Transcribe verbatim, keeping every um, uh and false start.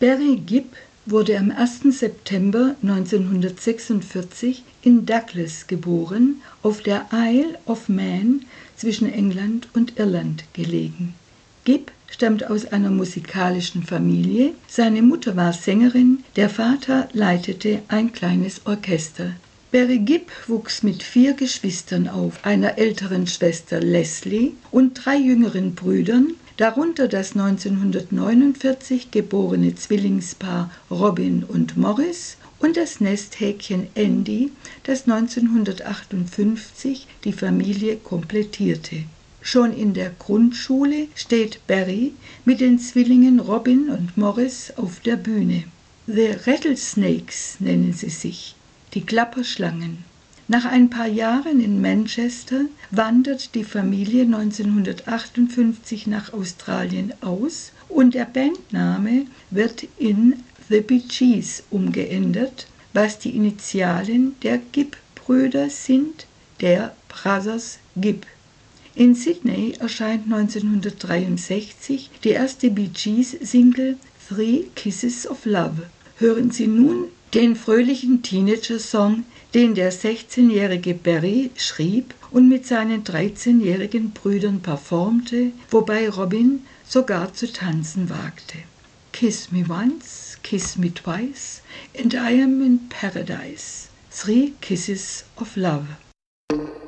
Barry Gibb wurde am ersten September neunzehnhundertsechsundvierzig in Douglas geboren, auf der Isle of Man zwischen England und Irland gelegen. Gibb stammt aus einer musikalischen Familie. Seine Mutter war Sängerin, der Vater leitete ein kleines Orchester. Barry Gibb wuchs mit vier Geschwistern auf, einer älteren Schwester Leslie und drei jüngeren Brüdern, darunter das neunzehnhundertneunundvierzig geborene Zwillingspaar Robin und Morris und das Nesthäkchen Andy, das neunzehnhundertachtundfünfzig die Familie komplettierte. Schon in der Grundschule steht Barry mit den Zwillingen Robin und Morris auf der Bühne. The Rattlesnakes nennen sie sich, die Klapperschlangen. Nach ein paar Jahren in Manchester wandert die Familie neunzehnhundertachtundfünfzig nach Australien aus und der Bandname wird in The Bee Gees umgeändert, was die Initialen der Gibb-Brüder sind, der Brothers Gibb. In Sydney erscheint neunzehnhundertdreiundsechzig die erste Bee Gees-Single Three Kisses of Love. Hören Sie nun den fröhlichen Teenager-Song, den der sechzehnjährige Barry schrieb und mit seinen dreizehnjährigen Brüdern performte, wobei Robin sogar zu tanzen wagte. Kiss me once, kiss me twice, and I am in paradise. Three Kisses of Love.